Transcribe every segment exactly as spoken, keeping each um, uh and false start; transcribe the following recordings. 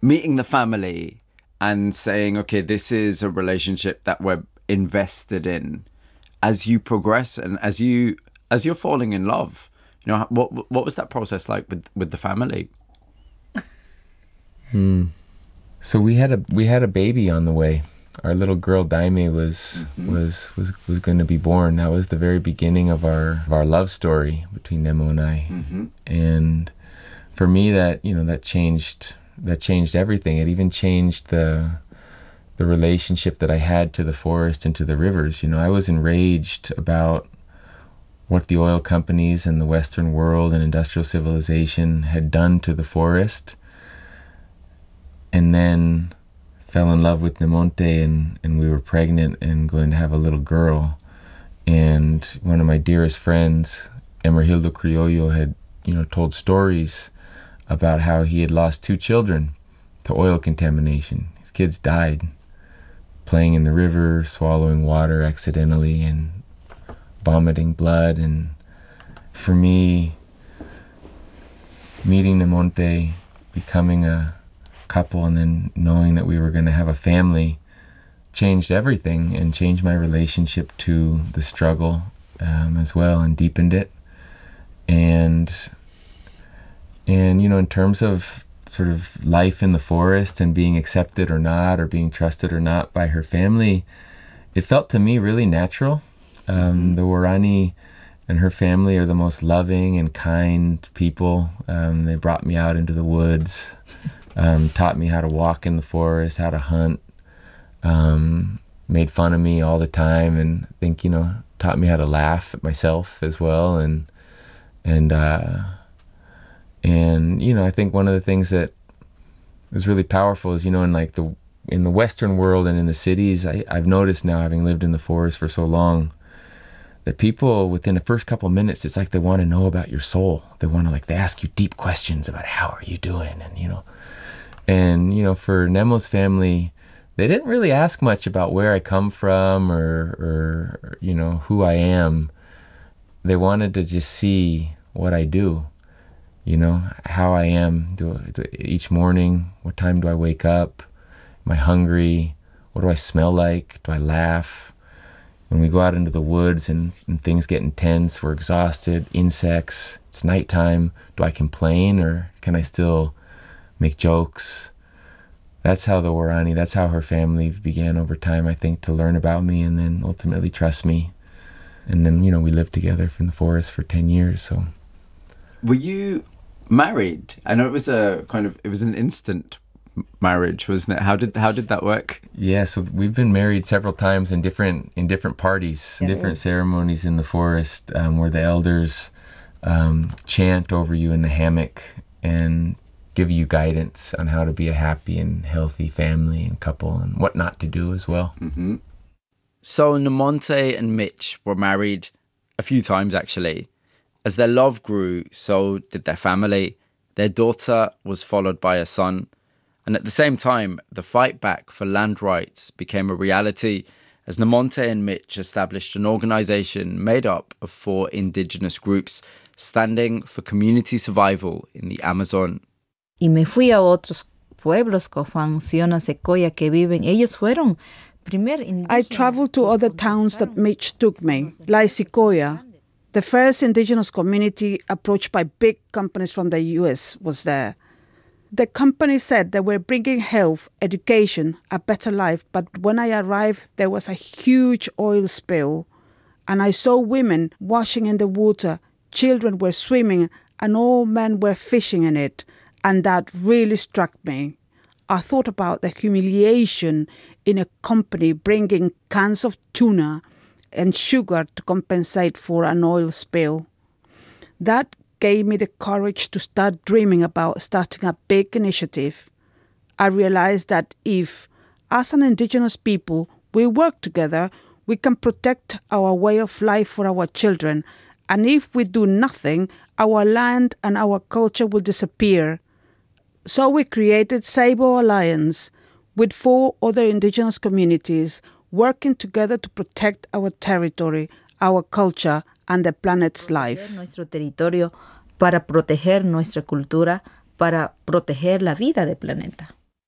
meeting the family and saying, okay, this is a relationship that we're invested in as you progress and as you as you're falling in love. You know, what what was that process like with, with the family? Hmm. So we had a we had a baby on the way. Our little girl Daime was mm-hmm. was was was going to be born. That was the very beginning of our of our love story between Nemo and I. Mm-hmm. And for me, that you know that changed that changed everything. It even changed the the relationship that I had to the forest and to the rivers. You know, I was enraged about what the oil companies and the Western world and industrial civilization had done to the forest. And then fell in love with Nemonte, and, and we were pregnant and going to have a little girl. And one of my dearest friends, Emergildo Criollo, had, you know, told stories about how he had lost two children to oil contamination. His kids died playing in the river, swallowing water accidentally, and vomiting blood. And for me, meeting Nemonte, becoming a couple, and then knowing that we were going to have a family changed everything and changed my relationship to the struggle um, as well, and deepened it. And and you know, in terms of sort of life in the forest and being accepted or not, or being trusted or not by her family, it felt to me really natural. Um, the Waorani and her family are the most loving and kind people. Um, they brought me out into the woods, um, taught me how to walk in the forest, how to hunt, um, made fun of me all the time, and I think, you know, taught me how to laugh at myself as well. And, and, uh, and, you know, I think one of the things that was really powerful is, you know, in like the, in the Western world and in the cities, I, I've noticed now, having lived in the forest for so long, that people within the first couple of minutes, it's like they want to know about your soul. They want to like, they ask you deep questions about how are you doing? And, you know, and, you know, for Nemo's family, they didn't really ask much about where I come from or, or, you know, who I am. They wanted to just see what I do, you know, how I am do, do, each morning. What time do I wake up? Am I hungry? What do I smell like? Do I laugh? When we go out into the woods and, and things get intense, we're exhausted, insects, it's nighttime, do I complain or can I still make jokes? That's how the Waorani, that's how her family began over time, I think, to learn about me and then ultimately trust me. And then, you know, we lived together from the forest for ten years, so. Were you married? I know it was a kind of, it was an instant marriage, wasn't it? How did how did that work? Yeah, so we've been married several times in different in different parties, in different ceremonies in the forest, um, where the elders um, chant over you in the hammock and give you guidance on how to be a happy and healthy family and couple and what not to do as well. Mm-hmm. So Nemonte and Mitch were married a few times, actually. As their love grew, so did their family. Their daughter was followed by a son. And at the same time, the fight back for land rights became a reality as Nemonte and Mitch established an organization made up of four indigenous groups standing for community survival in the Amazon. Y me fui a otros pueblos, Cojuan, Siona, Secoya, que viven. Ellos fueron primer indígenas. I traveled to other towns that Mitch took me, like Secoya. The first indigenous community approached by big companies from the U S was there. The company said they were bringing health, education, a better life, but when I arrived, there was a huge oil spill, and I saw women washing in the water, children were swimming, and all men were fishing in it, and that really struck me. I thought about the humiliation in a company bringing cans of tuna and sugar to compensate for an oil spill. That gave me the courage to start dreaming about starting a big initiative. I realized that if, as an indigenous people, we work together, we can protect our way of life for our children. And if we do nothing, our land and our culture will disappear. So we created Sabo Alliance with four other indigenous communities working together to protect our territory, our culture, and the planet's life. Nuestro territorio para proteger nuestra cultura, para proteger la vida del planeta.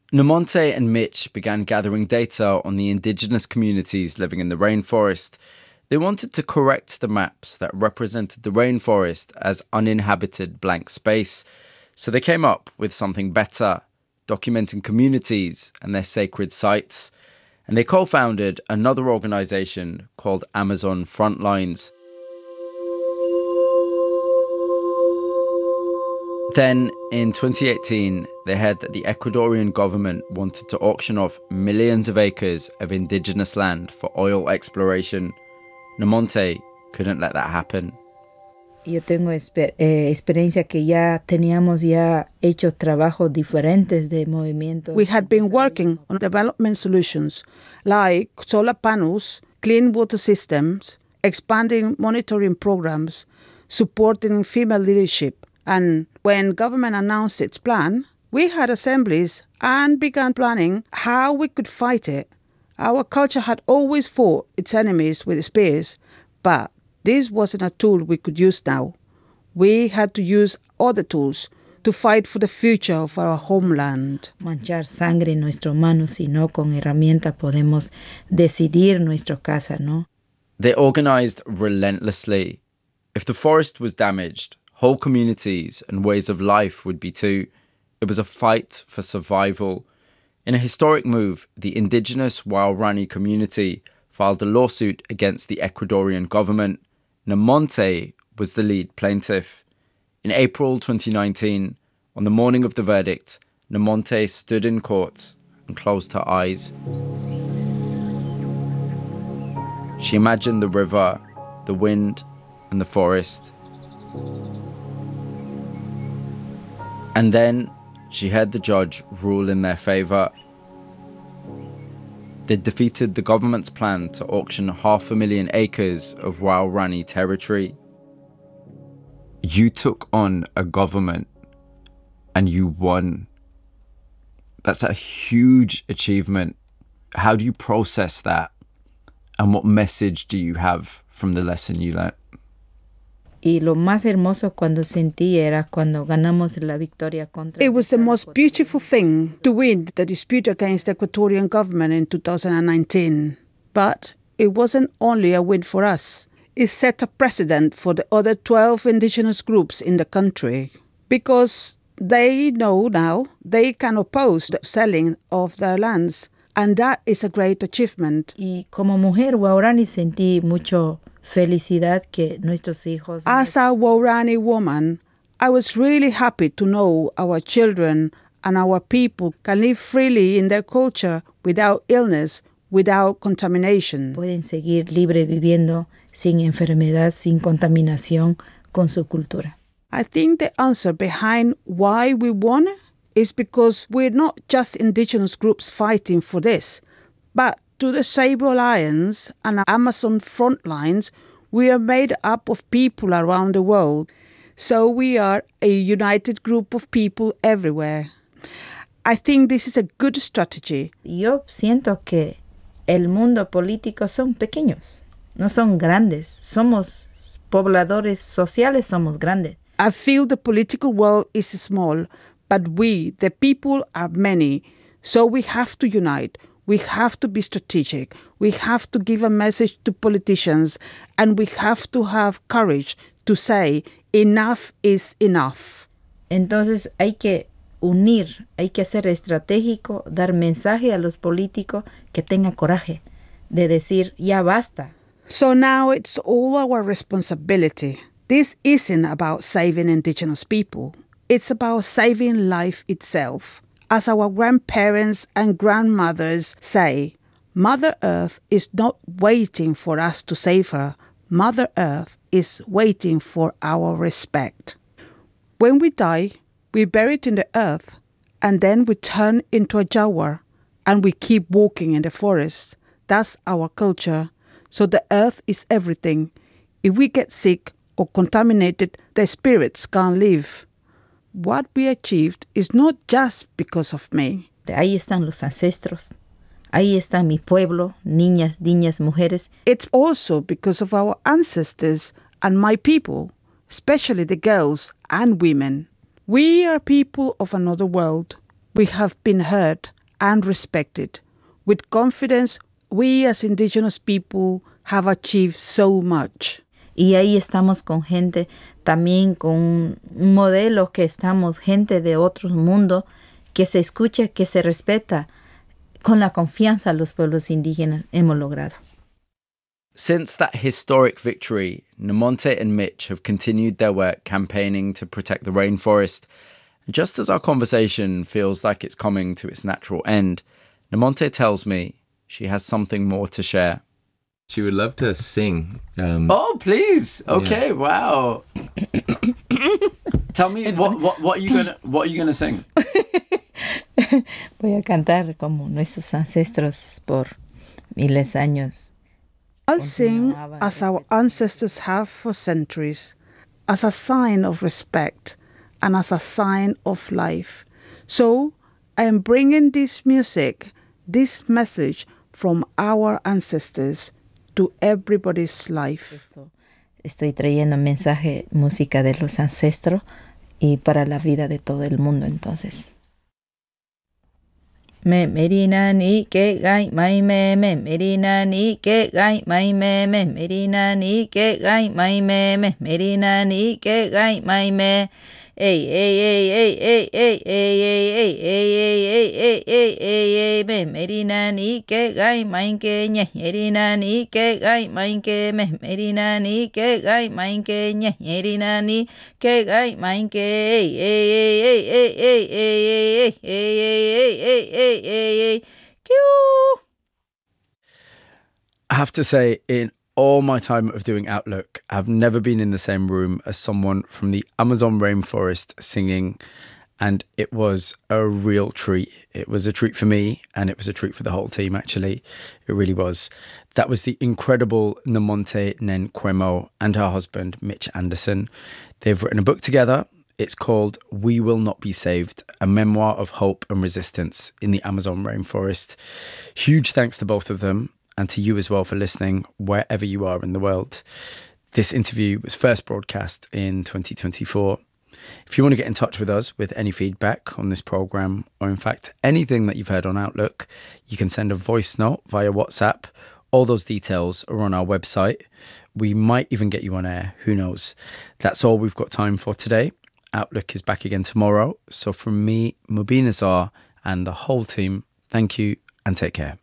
Namonte and Mitch began gathering data on the indigenous communities living in the rainforest. They wanted to correct the maps that represented the rainforest as uninhabited blank space. So they came up with something better, documenting communities and their sacred sites. And they co-founded another organization called Amazon Frontlines. Then, in twenty eighteen, they heard that the Ecuadorian government wanted to auction off millions of acres of indigenous land for oil exploration. Namonte couldn't let that happen. Yo tengo exper- eh, experiencia que ya teníamos ya hecho trabajos diferentes de movimientos. We had been working on development solutions like solar panels, clean water systems, expanding monitoring programs, supporting female leadership. And when government announced its plan, we had assemblies and began planning how we could fight it. Our culture had always fought its enemies with spears, but this wasn't a tool we could use now. We had to use other tools to fight for the future of our homeland. Manchar sangre en nuestras manos, sino con herramienta podemos decidir nuestra casa, ¿no? They organized relentlessly. If the forest was damaged, whole communities and ways of life would be too. It was a fight for survival. In a historic move, the indigenous Waorani community filed a lawsuit against the Ecuadorian government. Namonte was the lead plaintiff. In April twenty nineteen, on the morning of the verdict, Namonte stood in court and closed her eyes. She imagined the river, the wind, and the forest. And then she heard the judge rule in their favour. They defeated the government's plan to auction half a million acres of Waorani territory. You took on a government and you won. That's a huge achievement. How do you process that? And what message do you have from the lesson you learnt? Y lo más hermoso cuando sentí era cuando ganamos la victoria contra. It was the most beautiful thing to win the dispute against the Ecuadorian government in two thousand nineteen. But it wasn't only a win for us. It set a precedent for the other twelve indigenous groups in the country, because they know now they can oppose the selling of their lands, and that is a great achievement. Y como mujer Waorani sentí mucho felicidad que nuestros hijos. As a Waorani woman, I was really happy to know our children and our people can live freely in their culture without illness, without contamination. Pueden seguir libre viviendo sin enfermedad, sin contaminación con su cultura. I think the answer behind why we won is because we're not just indigenous groups fighting for this, but to the Save Alliance and Amazon Frontlines, we are made up of people around the world. So we are a united group of people everywhere. I think this is a good strategy. Yo siento que el mundo político son pequeños, no son grandes. Somos pobladores sociales, somos grandes. I feel the political world is small, but we, the people, are many. So we have to unite. We have to be strategic. We have to give a message to politicians, and we have to have courage to say enough is enough. Entonces hay que unir, hay que ser estratégico, dar mensaje a los políticos que tengan coraje de decir ya basta. So now it's all our responsibility. This isn't about saving indigenous people. It's about saving life itself. As our grandparents and grandmothers say, Mother Earth is not waiting for us to save her. Mother Earth is waiting for our respect. When we die, we bury it in the earth, and then we turn into a jaguar, and we keep walking in the forest. That's our culture. So the earth is everything. If we get sick or contaminated, the spirits can't live. What we achieved is not just because of me. Ahí están los ancestros. Ahí está mi pueblo, niñas, niñas, mujeres. It's also because of our ancestors and my people, especially the girls and women. We are people of another world. We have been hurt and respected. With confidence, we as indigenous people have achieved so much. Y ahí estamos con gente, también con un modelo que estamos, gente de otro mundo, que se escucha, que se respeta. Con la confianza los pueblos indígenas hemos logrado. Since that historic victory, Namonte and Mitch have continued their work campaigning to protect the rainforest. And just as our conversation feels like it's coming to its natural end, Namonte tells me she has something more to share. She would love to sing. Um, Oh, please. Okay, yeah. Wow. Tell me, what, what, what are you gonna what are you gonna sing? Voy a cantar como nuestros ancestros por miles de años. I'll sing as our ancestors have for centuries, as a sign of respect and as a sign of life. So I am bringing this music, this message from our ancestors to everybody's life. Estoy trayendo mensaje, música de los ancestros y para la vida de todo el mundo entonces. Me merina ni que gai mai me me merina ni que gai mai me me merina ni que gai mai me me merina ni que gai mai me ey ey ey ey ey ey ey ey ey ey ey ey ey ey me merina ni que gai mai que ñe merina ni que gai mai que me merina ni que gai mai que ñe merina ni que gai mai que ey ey ey ey ey ey ey ey ey ey ey ey ey. I have to say, in all my time of doing Outlook, I've never been in the same room as someone from the Amazon rainforest singing, and it was a real treat. It was a treat for me, and it was a treat for the whole team, actually. It really was. That was the incredible Namonte Nen Kwemo and her husband, Mitch Anderson. They've written a book together. It's called We Will Not Be Saved, a memoir of hope and resistance in the Amazon rainforest. Huge thanks to both of them, and to you as well for listening wherever you are in the world. This interview was first broadcast in twenty twenty-four. If you want to get in touch with us with any feedback on this programme, or in fact anything that you've heard on Outlook, you can send a voice note via WhatsApp. All those details are on our website. We might even get you on air, who knows. That's all we've got time for today. Outlook is back again tomorrow. So from me, Mubin Azar, and the whole team, thank you and take care.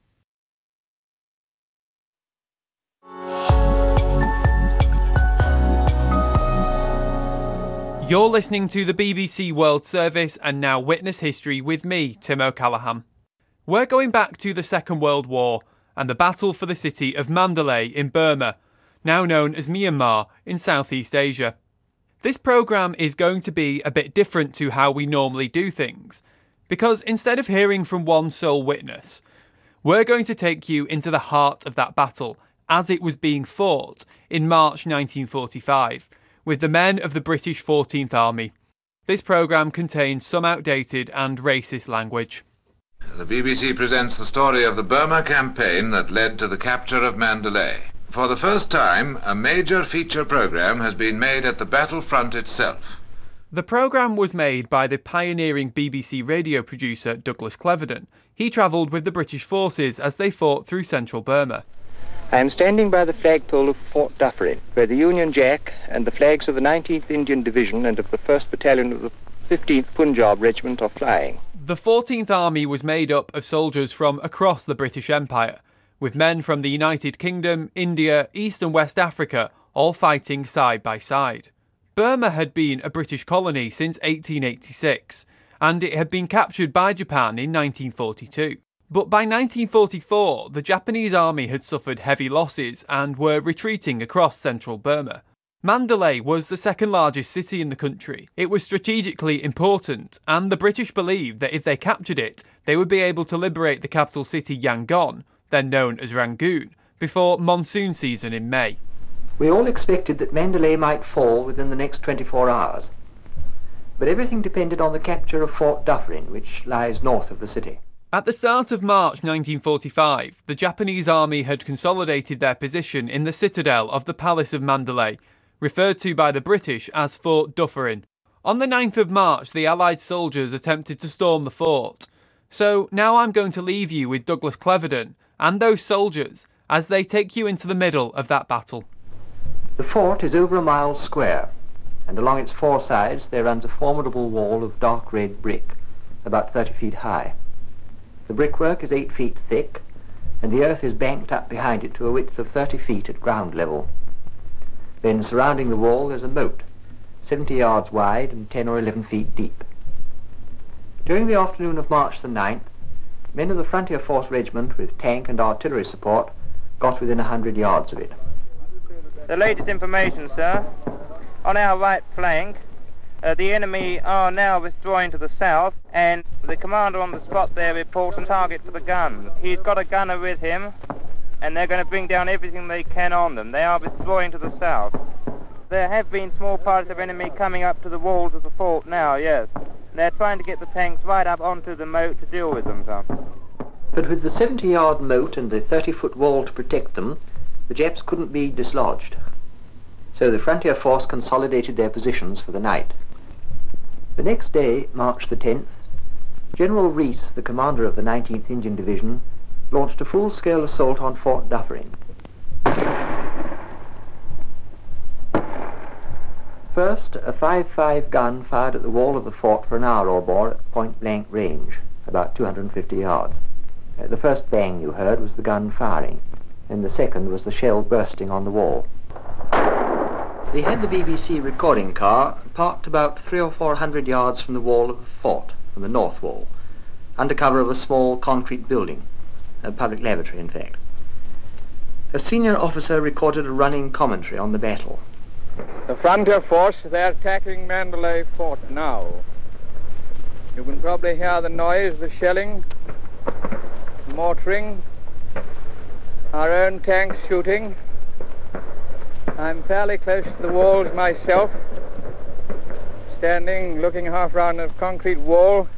You're listening to the B B C World Service and now Witness History with me, Tim O'Callaghan. We're going back to the Second World War and the battle for the city of Mandalay in Burma, now known as Myanmar in Southeast Asia. This programme is going to be a bit different to how we normally do things, because instead of hearing from one sole witness, we're going to take you into the heart of that battle as it was being fought in March nineteen forty-five. With the men of the British fourteenth Army. This programme contains some outdated and racist language. The B B C presents the story of the Burma campaign that led to the capture of Mandalay. For the first time, a major feature programme has been made at the battlefront itself. The programme was made by the pioneering B B C radio producer Douglas Cleverdon. He travelled with the British forces as they fought through central Burma. I am standing by the flagpole of Fort Dufferin, where the Union Jack and the flags of the nineteenth Indian Division and of the first Battalion of the fifteenth Punjab Regiment are flying. The fourteenth Army was made up of soldiers from across the British Empire, with men from the United Kingdom, India, East and West Africa, all fighting side by side. Burma had been a British colony since eighteen eighty-six, and it had been captured by Japan in nineteen forty-two. But by nineteen forty-four, the Japanese army had suffered heavy losses and were retreating across central Burma. Mandalay was the second largest city in the country. It was strategically important, and the British believed that if they captured it, they would be able to liberate the capital city Yangon, then known as Rangoon, before monsoon season in May. We all expected that Mandalay might fall within the next twenty-four hours. But everything depended on the capture of Fort Dufferin, which lies north of the city. At the start of March nineteen forty-five, the Japanese army had consolidated their position in the citadel of the Palace of Mandalay, referred to by the British as Fort Dufferin. On the ninth of March, the Allied soldiers attempted to storm the fort, So now I'm going to leave you with Douglas Cleverden and those soldiers as they take you into the middle of that battle. The fort is over a mile square, and along its four sides there runs a formidable wall of dark red brick, about thirty feet high. The brickwork is eight feet thick, and the earth is banked up behind it to a width of thirty feet at ground level. Then surrounding the wall there's a moat, seventy yards wide and ten or eleven feet deep. During the afternoon of March the ninth, men of the Frontier Force Regiment with tank and artillery support got within a hundred yards of it. The latest information, sir. On our right flank, uh, the enemy are now withdrawing to the south, and the commander on the spot there reports a target for the guns. He's got a gunner with him, and they're going to bring down everything they can on them. They are withdrawing to the south. There have been small parties of enemy coming up to the walls of the fort now, yes. They're trying to get the tanks right up onto the moat to deal with them, sir. But with the seventy-yard moat and the thirty-foot wall to protect them, the Japs couldn't be dislodged. So the Frontier Force consolidated their positions for the night. The next day, March the tenth, General Rees, the commander of the nineteenth Indian Division, launched a full-scale assault on Fort Dufferin. First, a five five gun fired at the wall of the fort for an hour or more at point-blank range, about two hundred fifty yards. Uh, the first bang you heard was the gun firing, and the second was the shell bursting on the wall. They had the B B C recording car parked about three or four hundred yards from the wall of the fort, from the north wall, under cover of a small concrete building, a public lavatory in fact. A senior officer recorded a running commentary on the battle. The Frontier Force, they're attacking Mandalay Fort now. You can probably hear the noise, the shelling, mortaring, our own tanks shooting. I'm fairly close to the walls myself, standing, looking half round a concrete wall.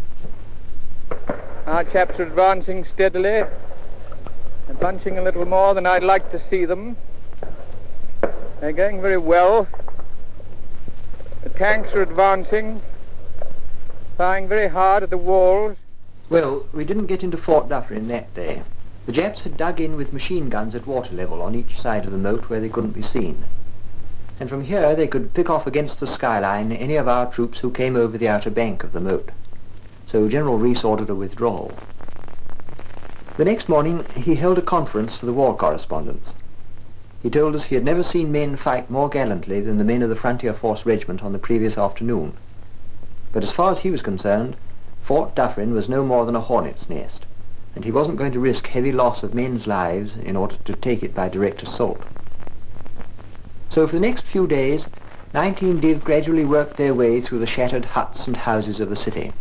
Our chaps are advancing steadily, and punching a little more than I'd like to see them. They're going very well. The tanks are advancing, firing very hard at the walls. Well, we didn't get into Fort Dufferin that day. The Japs had dug in with machine guns at water level on each side of the moat where they couldn't be seen. And from here they could pick off against the skyline any of our troops who came over the outer bank of the moat. So General Rees ordered a withdrawal. The next morning he held a conference for the war correspondents. He told us he had never seen men fight more gallantly than the men of the Frontier Force Regiment on the previous afternoon. But as far as he was concerned, Fort Dufferin was no more than a hornet's nest, and he wasn't going to risk heavy loss of men's lives in order to take it by direct assault. So for the next few days, nineteen Div gradually worked their way through the shattered huts and houses of the city.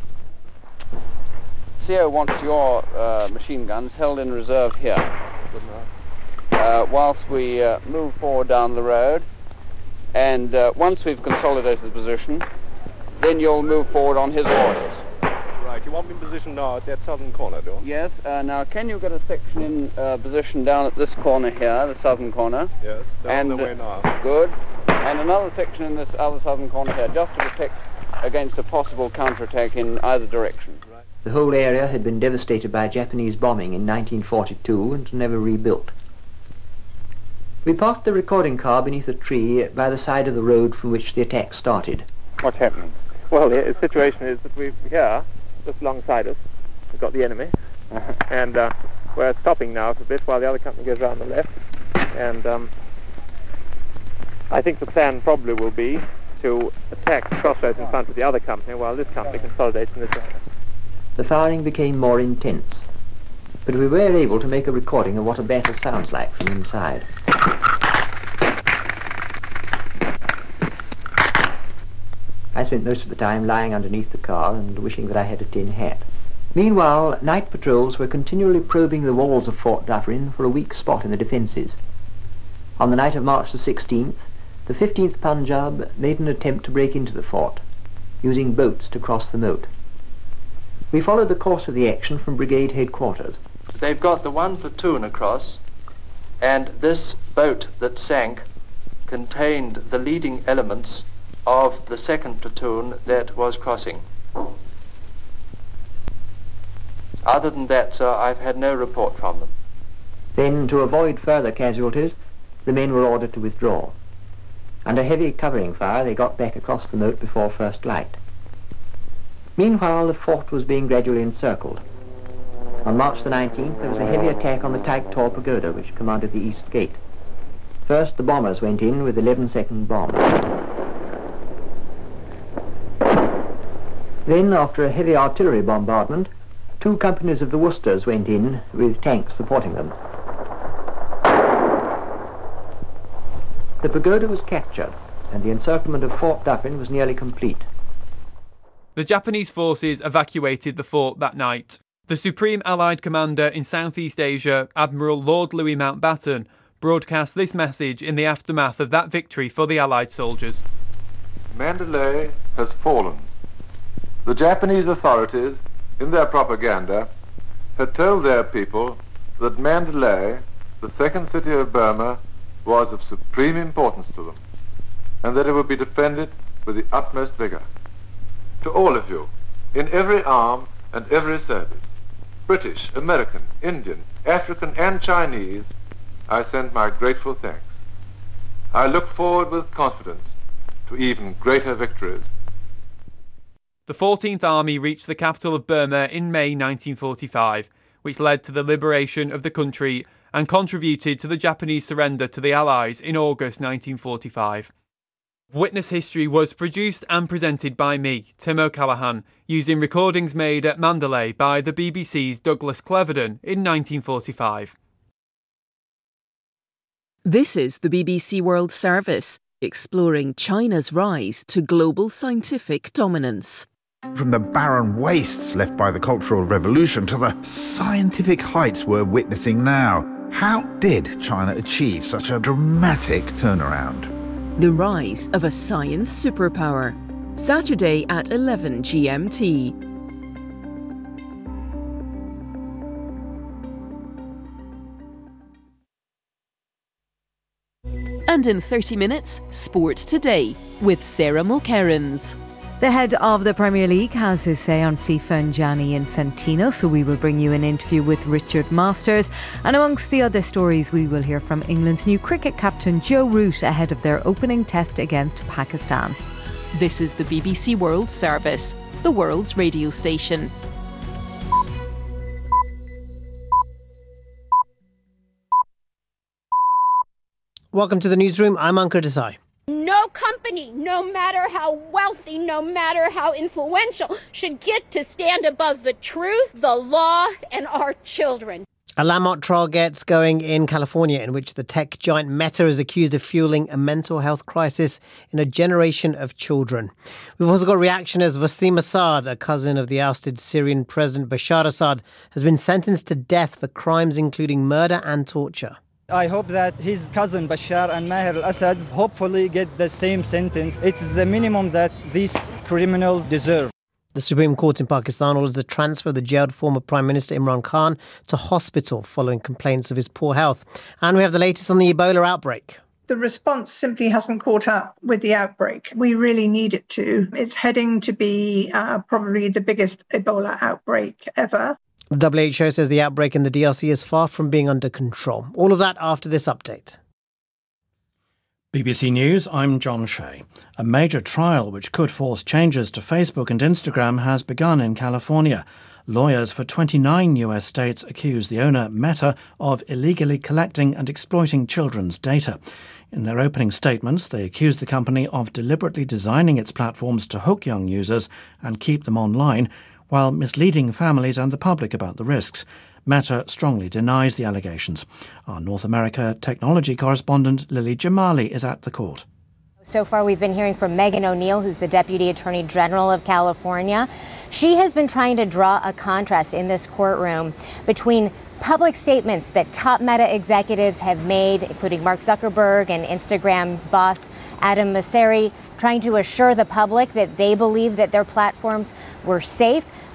C O wants your uh, machine guns held in reserve here, uh, whilst we uh, move forward down the road, and uh, once we've consolidated the position, then you'll move forward on his orders. Right, you want me in position now at that southern corner, do you? Yes, uh, now can you get a section in uh, position down at this corner here, the southern corner? Yes, down and, the way now. Good. And another section in this other southern corner here, just to protect against a possible counterattack in either direction. Right. The whole area had been devastated by Japanese bombing in nineteen forty-two and never rebuilt. We parked the recording car beneath a tree by the side of the road from which the attack started. What's happening? Well, the situation is that we're here, just alongside us, we've got the enemy, and uh, we're stopping now for a bit while the other company goes round the left, and um, I think the plan probably will be to attack the crossroads in front of the other company while this company consolidates in this area. The firing became more intense, but we were able to make a recording of what a battle sounds like from inside. I spent most of the time lying underneath the car and wishing that I had a tin hat. Meanwhile, night patrols were continually probing the walls of Fort Dufferin for a weak spot in the defences. On the night of March the sixteenth, the fifteenth Punjab made an attempt to break into the fort, using boats to cross the moat. We followed the course of the action from brigade headquarters. They've got the one platoon across, and this boat that sank contained the leading elements of the second platoon that was crossing. Other than that, sir, I've had no report from them. Then, to avoid further casualties, the men were ordered to withdraw. Under heavy covering fire, they got back across the moat before first light. Meanwhile, the fort was being gradually encircled. On March the nineteenth, there was a heavy attack on the Taik Tor Pagoda, which commanded the east gate. First, the bombers went in with eleven-second bombs. Then, after a heavy artillery bombardment, two companies of the Worcesters went in with tanks supporting them. The pagoda was captured, and the encirclement of Fort Dufferin was nearly complete. The Japanese forces evacuated the fort that night. The Supreme Allied Commander in Southeast Asia, Admiral Lord Louis Mountbatten, broadcast this message in the aftermath of that victory for the Allied soldiers. Mandalay has fallen. The Japanese authorities, in their propaganda, had told their people that Mandalay, the second city of Burma, was of supreme importance to them, and that it would be defended with the utmost vigor. To all of you, in every arm and every service, British, American, Indian, African, and Chinese, I send my grateful thanks. I look forward with confidence to even greater victories. The fourteenth Army reached the capital of Burma in May nineteen forty-five, which led to the liberation of the country and contributed to the Japanese surrender to the Allies in August nineteen forty-five. Witness History was produced and presented by me, Tim O'Callaghan, using recordings made at Mandalay by the B B C's Douglas Cleverden in nineteen forty-five. This is the B B C World Service, exploring China's rise to global scientific dominance. From the barren wastes left by the Cultural Revolution to the scientific heights we're witnessing now, how did China achieve such a dramatic turnaround? The rise of a science superpower. Saturday at eleven G M T. And in thirty minutes, Sport Today with Sarah Mulkerrins. The head of the Premier League has his say on FIFA and Gianni Infantino, so we will bring you an interview with Richard Masters. And amongst the other stories, we will hear from England's new cricket captain Joe Root ahead of their opening test against Pakistan. This is the B B C World Service, the world's radio station. Welcome to the newsroom. I'm Ankur Desai. No company, no matter how wealthy, no matter how influential, should get to stand above the truth, the law, and our children. A landmark trial gets going in California in which the tech giant Meta is accused of fueling a mental health crisis in a generation of children. We've also got reaction as Wasim Assad, a cousin of the ousted Syrian President Bashar Assad, has been sentenced to death for crimes including murder and torture. I hope that his cousin Bashar and Maher al-Assad hopefully get the same sentence. It's the minimum that these criminals deserve. The Supreme Court in Pakistan orders the transfer of the jailed former Prime Minister Imran Khan to hospital following complaints of his poor health. And we have the latest on the Ebola outbreak. The response simply hasn't caught up with the outbreak. We really need it to. It's heading to be uh, probably the biggest Ebola outbreak ever. The W H O says the outbreak in the D R C is far from being under control. All of that after this update. B B C News, I'm John Shea. A major trial which could force changes to Facebook and Instagram has begun in California. Lawyers for twenty-nine U S states accuse the owner, Meta, of illegally collecting and exploiting children's data. In their opening statements, they accuse the company of deliberately designing its platforms to hook young users and keep them online, while misleading families and the public about the risks. Meta strongly denies the allegations. Our North America technology correspondent Lily Jamali is at the court. So far, we've been hearing from Megan O'Neill, who's the Deputy Attorney General of California. She has been trying to draw a contrast in this courtroom between public statements that top Meta executives have made, including Mark Zuckerberg and Instagram boss Adam Mosseri, trying to assure the public that they believe that their platforms were safe,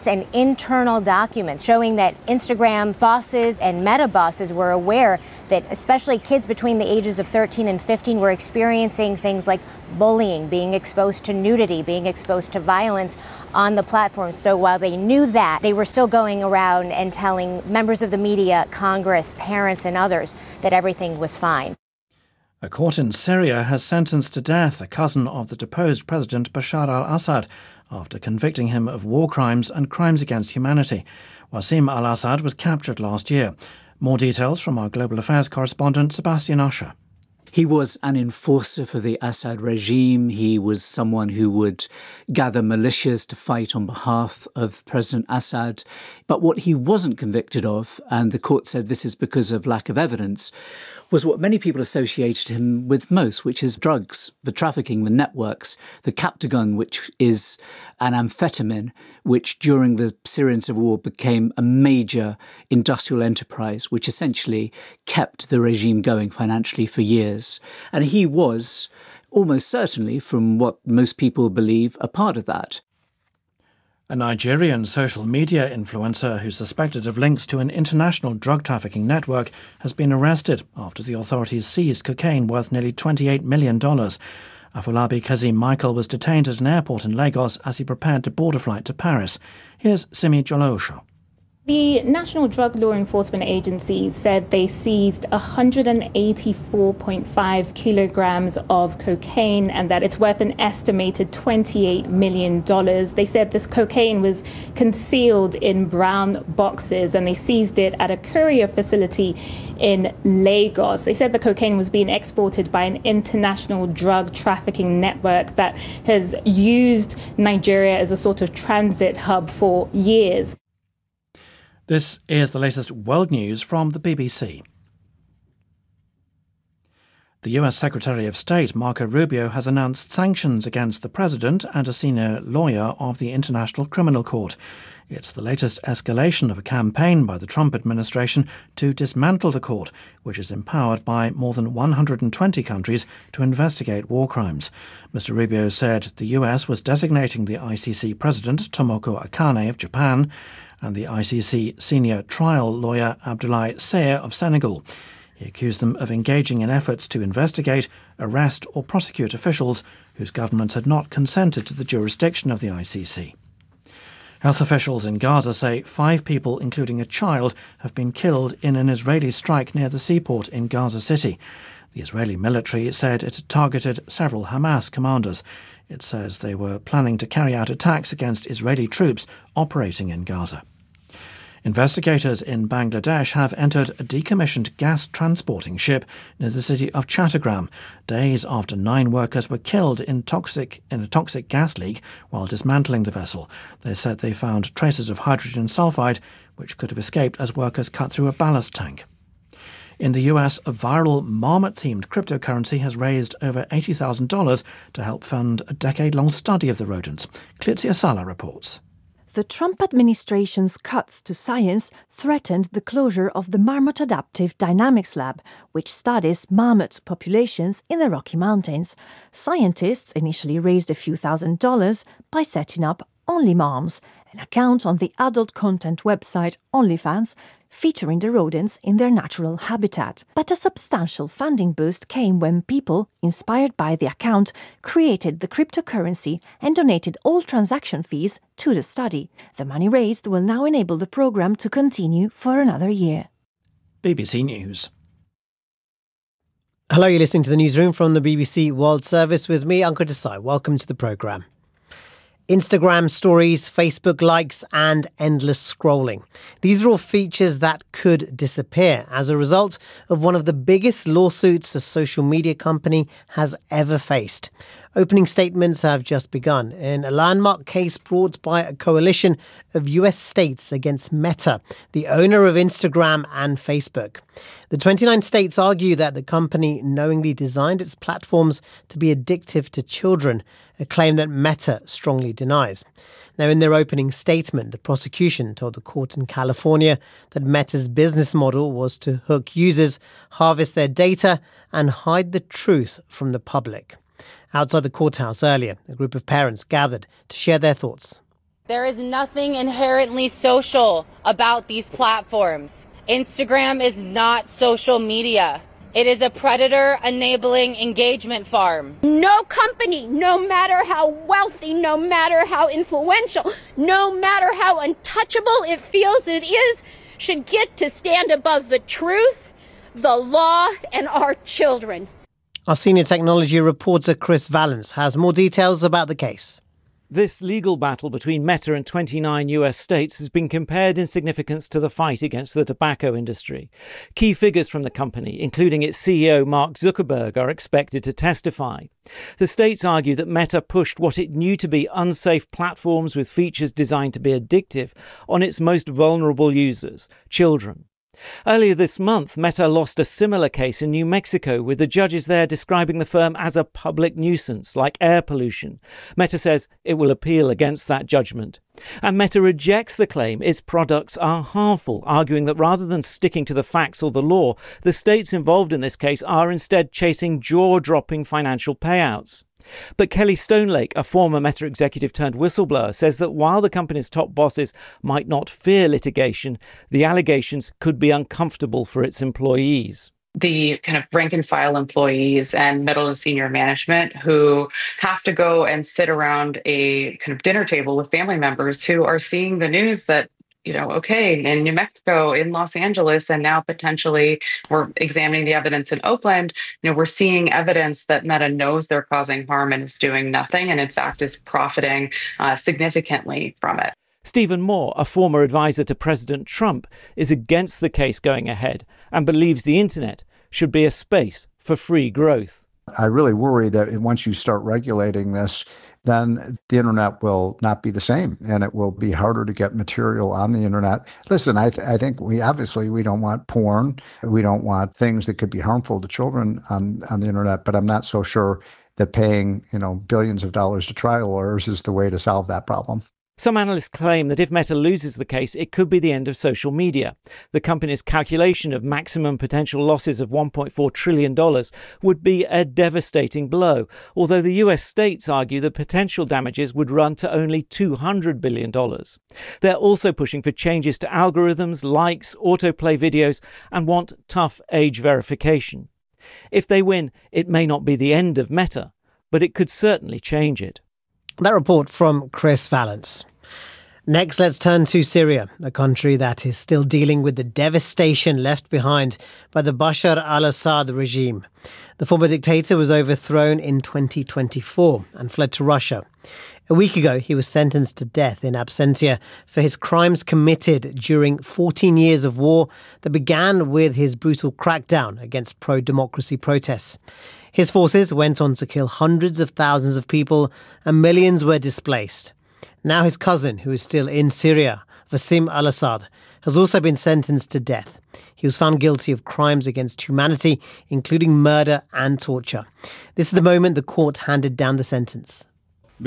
chats and internal documents showing that Instagram bosses and Meta bosses were aware that especially kids between the ages of thirteen and fifteen were experiencing things like bullying, being exposed to nudity, being exposed to violence on the platform. So while they knew that, they were still going around and telling members of the media, Congress, parents, and others that everything was fine. A court in Syria has sentenced to death a cousin of the deposed President Bashar al-Assad after convicting him of war crimes and crimes against humanity. Wassim al-Assad was captured last year. More details from our Global Affairs correspondent Sebastian Usher. He was an enforcer for the Assad regime. He was someone who would gather militias to fight on behalf of President Assad. But what he wasn't convicted of, and the court said this is because of lack of evidence, was what many people associated him with most, which is drugs, the trafficking, the networks, the Captagon, which is an amphetamine, which during the Syrian civil war became a major industrial enterprise, which essentially kept the regime going financially for years. And he was, almost certainly, from what most people believe, a part of that. A Nigerian social media influencer who's suspected of links to an international drug trafficking network has been arrested after the authorities seized cocaine worth nearly twenty-eight million dollars. Afolabi Kazim Michael was detained at an airport in Lagos as he prepared to board a flight to Paris. Here's Simi Jolosho. The National Drug Law Enforcement Agency said they seized one hundred eighty-four point five kilograms of cocaine and that it's worth an estimated twenty-eight million dollars. They said this cocaine was concealed in brown boxes and they seized it at a courier facility in Lagos. They said the cocaine was being exported by an international drug trafficking network that has used Nigeria as a sort of transit hub for years. This is the latest world news from the B B C. The U S Secretary of State, Marco Rubio, has announced sanctions against the president and a senior lawyer of the International Criminal Court. It's the latest escalation of a campaign by the Trump administration to dismantle the court, which is empowered by more than one hundred twenty countries to investigate war crimes. Mister Rubio said the U S was designating the I C C president, Tomoko Akane of Japan, and the I C C senior trial lawyer Abdoulaye Seye of Senegal. He accused them of engaging in efforts to investigate, arrest or prosecute officials whose governments had not consented to the jurisdiction of the I C C. Health officials in Gaza say five people, including a child, have been killed in an Israeli strike near the seaport in Gaza City. The Israeli military said it had targeted several Hamas commanders. It says they were planning to carry out attacks against Israeli troops operating in Gaza. Investigators in Bangladesh have entered a decommissioned gas transporting ship near the city of Chattogram, days after nine workers were killed in toxic in a toxic gas leak while dismantling the vessel. They said they found traces of hydrogen sulfide, which could have escaped as workers cut through a ballast tank. In the U S, a viral marmot-themed cryptocurrency has raised over eighty thousand dollars to help fund a decade-long study of the rodents. Clitzia Sala reports. The Trump administration's cuts to science threatened the closure of the Marmot Adaptive Dynamics Lab, which studies marmot populations in the Rocky Mountains. Scientists initially raised a few thousand dollars by setting up OnlyMoms, an account on the adult content website OnlyFans, featuring the rodents in their natural habitat. But a substantial funding boost came when people, inspired by the account, created the cryptocurrency and donated all transaction fees to the study. The money raised will now enable the programme to continue for another year. B B C News. Hello, you're listening to the newsroom from the B B C World Service with me, Ankur Desai. Welcome to the programme. Instagram stories, Facebook likes and endless scrolling. These are all features that could disappear as a result of one of the biggest lawsuits a social media company has ever faced. Opening statements have just begun in a landmark case brought by a coalition of U S states against Meta, the owner of Instagram and Facebook. The twenty-nine states argue that the company knowingly designed its platforms to be addictive to children, a claim that Meta strongly denies. Now, in their opening statement, the prosecution told the court in California that Meta's business model was to hook users, harvest their data, and hide the truth from the public. Outside the courthouse earlier, a group of parents gathered to share their thoughts. There is nothing inherently social about these platforms. Instagram is not social media. It is a predator-enabling engagement farm. No company, no matter how wealthy, no matter how influential, no matter how untouchable it feels it is, should get to stand above the truth, the law, and our children. Our senior technology reporter Chris Valence has more details about the case. This legal battle between Meta and twenty-nine U S states has been compared in significance to the fight against the tobacco industry. Key figures from the company, including its C E O Mark Zuckerberg, are expected to testify. The states argue that Meta pushed what it knew to be unsafe platforms with features designed to be addictive on its most vulnerable users, children. Earlier this month, Meta lost a similar case in New Mexico, with the judges there describing the firm as a public nuisance, like air pollution. Meta says it will appeal against that judgment. And Meta rejects the claim its products are harmful, arguing that rather than sticking to the facts or the law, the states involved in this case are instead chasing jaw-dropping financial payouts. But Kelly Stonelake, a former Meta executive turned whistleblower, says that while the company's top bosses might not fear litigation, the allegations could be uncomfortable for its employees. The kind of rank and file employees and middle and senior management who have to go and sit around a kind of dinner table with family members who are seeing the news that, you know, okay, in New Mexico, in Los Angeles, and now potentially we're examining the evidence in Oakland, you know, we're seeing evidence that Meta knows they're causing harm and is doing nothing, and in fact is profiting uh, significantly from it. Stephen Moore, a former advisor to President Trump, is against the case going ahead and believes the internet should be a space for free growth. I really worry that once you start regulating this, then the internet will not be the same, and it will be harder to get material on the internet. Listen, I, th- I think we obviously we don't want porn. We don't want things that could be harmful to children on, on the internet, but I'm not so sure that paying, you know, billions of dollars to trial lawyers is the way to solve that problem. Some analysts claim that if Meta loses the case, it could be the end of social media. The company's calculation of maximum potential losses of one point four trillion dollars would be a devastating blow, although the U S states argue the potential damages would run to only two hundred billion dollars. They're also pushing for changes to algorithms, likes, autoplay videos, and want tough age verification. If they win, it may not be the end of Meta, but it could certainly change it. That report from Chris Valence. Next, let's turn to Syria, a country that is still dealing with the devastation left behind by the Bashar al-Assad regime. The former dictator was overthrown in twenty twenty-four and fled to Russia. A week ago, he was sentenced to death in absentia for his crimes committed during fourteen years of war that began with his brutal crackdown against pro-democracy protests. His forces went on to kill hundreds of thousands of people and millions were displaced. Now his cousin, who is still in Syria, Wassim al-Assad, has also been sentenced to death. He was found guilty of crimes against humanity, including murder and torture. This is the moment the court handed down the sentence. In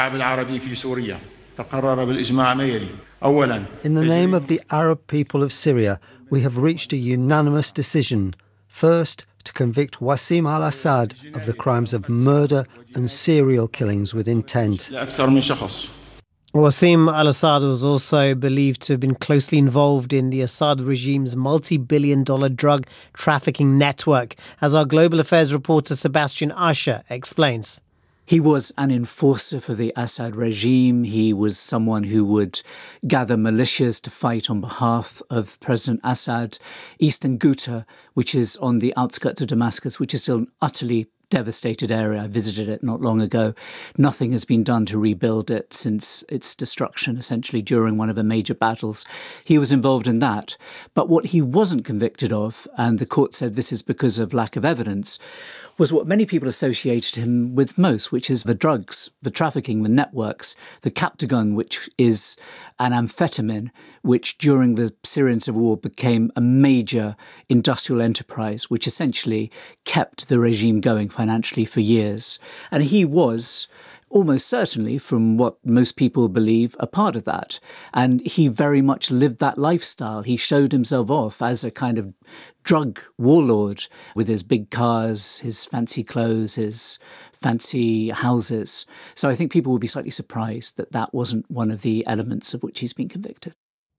the name of the Arab people of Syria, we have reached a unanimous decision. First, to convict Wassim al-Assad of the crimes of murder and serial killings with intent. Wassim al-Assad was also believed to have been closely involved in the Assad regime's multi-billion dollar drug trafficking network, as our Global Affairs reporter Sebastian Asher explains. He was an enforcer for the Assad regime. He was someone who would gather militias to fight on behalf of President Assad. Eastern Ghouta, which is on the outskirts of Damascus, which is still an utterly devastated area. I visited it not long ago. Nothing has been done to rebuild it since its destruction, essentially during one of the major battles. He was involved in that. But what he wasn't convicted of, and the court said this is because of lack of evidence, was what many people associated him with most, which is the drugs, the trafficking, the networks, the Captagon, which is an amphetamine, which during the Syrian civil war became a major industrial enterprise, which essentially kept the regime going financially for years. And he was almost certainly, from what most people believe, a part of that. And he very much lived that lifestyle. He showed himself off as a kind of drug warlord with his big cars, his fancy clothes, his fancy houses. So I think people will be slightly surprised that that wasn't one of the elements of which he's been convicted.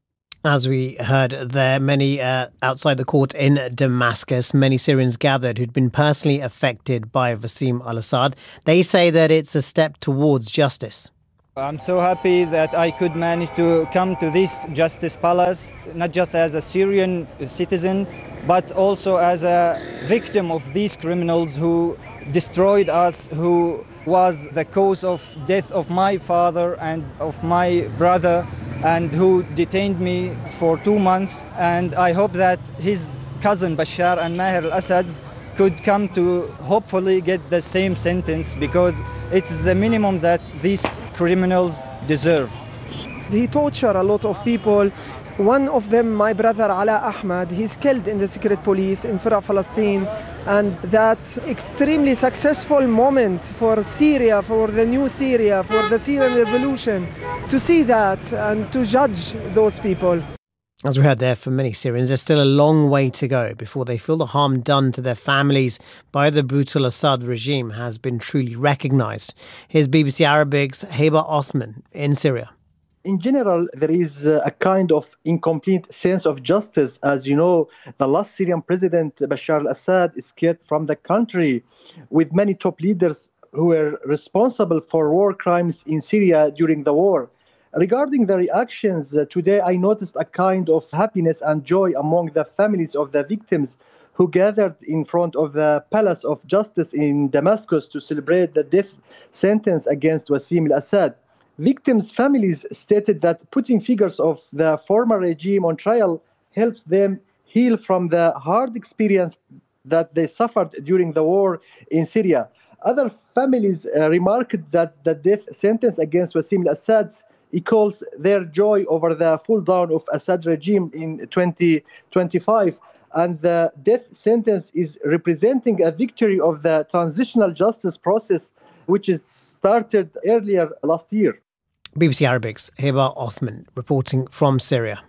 As we heard there, many uh, outside the court in Damascus, many Syrians gathered who'd been personally affected by Wassim al-Assad. They say that it's a step towards justice. I'm so happy that I could manage to come to this Justice Palace, not just as a Syrian citizen, but also as a victim of these criminals who destroyed us, who was the cause of death of my father and of my brother, and who detained me for two months. And I hope that his cousin Bashar and Maher al-Assad could come to hopefully get the same sentence, because it's the minimum that these criminals deserve. He tortured a lot of people. One of them, my brother Ala Ahmad, he's killed in the secret police in Fura, Palestine. And that extremely successful moment for Syria, for the new Syria, for the Syrian revolution, to see that and to judge those people. As we heard there from many Syrians, there's still a long way to go before they feel the harm done to their families by the brutal Assad regime has been truly recognised. Here's B B C Arabic's Heba Othman in Syria. In general, there is a kind of incomplete sense of justice. As you know, the last Syrian president, Bashar al-Assad, escaped from the country with many top leaders who were responsible for war crimes in Syria during the war. Regarding the reactions, uh, today I noticed a kind of happiness and joy among the families of the victims who gathered in front of the Palace of Justice in Damascus to celebrate the death sentence against Wassim al-Assad. Victims' families stated that putting figures of the former regime on trial helps them heal from the hard experience that they suffered during the war in Syria. Other families uh, remarked that the death sentence against Wassim al-Assad equals their joy over the fall down of Assad regime in twenty twenty-five, and the death sentence is representing a victory of the transitional justice process, which is started earlier last year. B B C Arabic's Heba Othman reporting from Syria.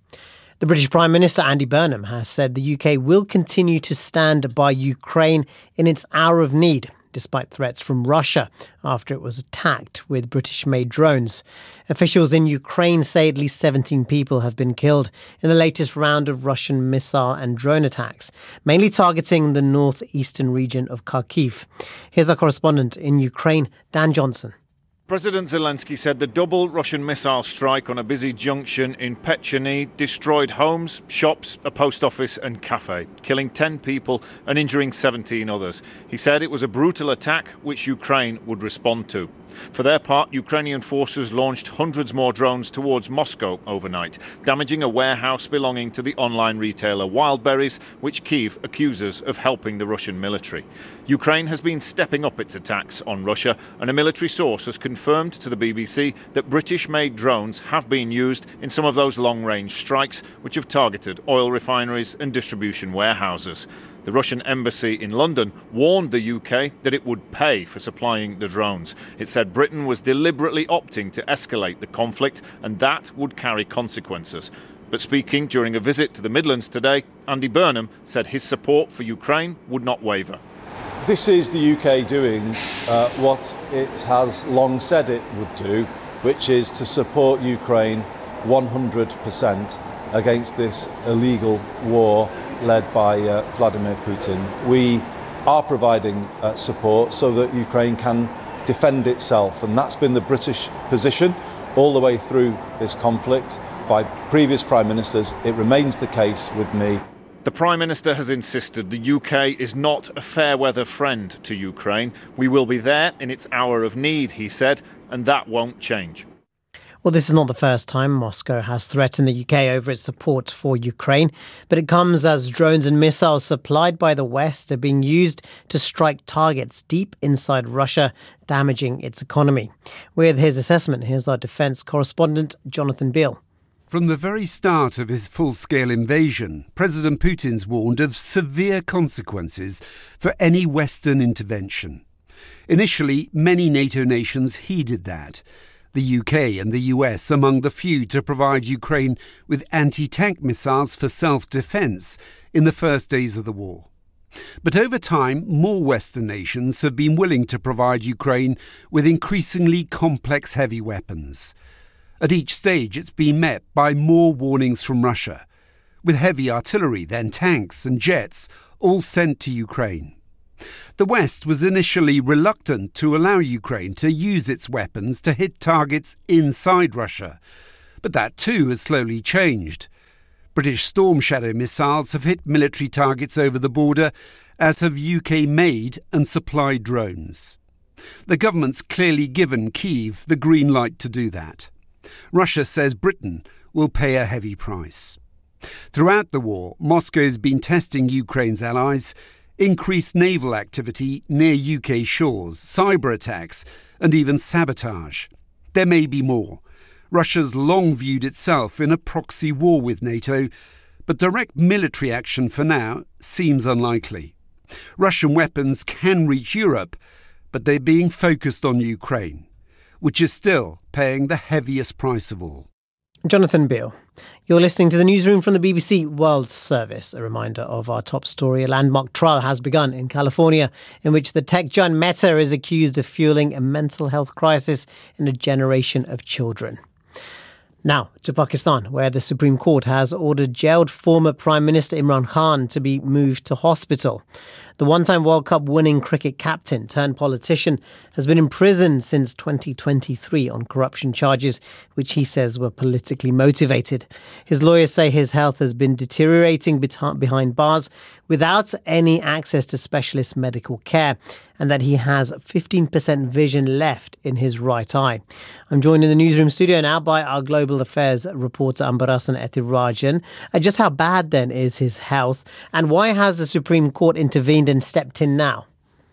The British Prime Minister Andy Burnham has said the U K will continue to stand by Ukraine in its hour of need, despite threats from Russia after it was attacked with British-made drones. Officials in Ukraine say at least seventeen people have been killed in the latest round of Russian missile and drone attacks, mainly targeting the northeastern region of Kharkiv. Here's our correspondent in Ukraine, Dan Johnson. President Zelensky said the double Russian missile strike on a busy junction in Pecheny destroyed homes, shops, a post office and cafe, killing ten people and injuring seventeen others. He said it was a brutal attack which Ukraine would respond to. For their part, Ukrainian forces launched hundreds more drones towards Moscow overnight, damaging a warehouse belonging to the online retailer Wildberries, which Kyiv accuses of helping the Russian military. Ukraine has been stepping up its attacks on Russia, and a military source has confirmed to the B B C that British-made drones have been used in some of those long-range strikes which have targeted oil refineries and distribution warehouses. The Russian embassy in London warned the U K that it would pay for supplying the drones. It said Britain was deliberately opting to escalate the conflict, and that would carry consequences. But speaking during a visit to the Midlands today, Andy Burnham said his support for Ukraine would not waver. This is the U K doing uh, what it has long said it would do, which is to support Ukraine one hundred percent against this illegal war led by uh, Vladimir Putin. We are providing uh, support so that Ukraine can defend itself, and that's been the British position all the way through this conflict by previous Prime Ministers. It remains the case with me. The Prime Minister has insisted the U K is not a fair-weather friend to Ukraine. We will be there in its hour of need, he said, and that won't change. Well, this is not the first time Moscow has threatened the U K over its support for Ukraine, but it comes as drones and missiles supplied by the West are being used to strike targets deep inside Russia, damaging its economy. With his assessment, here's our defence correspondent, Jonathan Beale. From the very start of his full-scale invasion, President Putin's warned of severe consequences for any Western intervention. Initially, many NATO nations heeded that. The U K and the U S among the few to provide Ukraine with anti-tank missiles for self-defence in the first days of the war. But over time, more Western nations have been willing to provide Ukraine with increasingly complex heavy weapons. At each stage, it's been met by more warnings from Russia, with heavy artillery, then tanks and jets, all sent to Ukraine. The West was initially reluctant to allow Ukraine to use its weapons to hit targets inside Russia, but that too has slowly changed. British Storm Shadow missiles have hit military targets over the border, as have U K-made and supplied drones. The government's clearly given Kyiv the green light to do that. Russia says Britain will pay a heavy price. Throughout the war, Moscow's been testing Ukraine's allies, increased naval activity near U K shores, cyber attacks, and even sabotage. There may be more. Russia's long viewed itself in a proxy war with NATO, but direct military action for now seems unlikely. Russian weapons can reach Europe, but they're being focused on Ukraine, which is still paying the heaviest price of all. Jonathan Beale. You're listening to the newsroom from the B B C World Service. A reminder of our top story. A landmark trial has begun in California in which the tech giant Meta is accused of fueling a mental health crisis in a generation of children. Now to Pakistan, where the Supreme Court has ordered jailed former Prime Minister Imran Khan to be moved to hospital. The one-time World Cup winning cricket captain turned politician has been imprisoned since twenty twenty-three on corruption charges, which he says were politically motivated. His lawyers say his health has been deteriorating behind bars without any access to specialist medical care, and that he has fifteen percent vision left in his right eye. I'm joined in the newsroom studio now by our global affairs reporter Ambarasan Ethirajan. Uh, just how bad then is his health, and why has the Supreme Court intervened and stepped in now?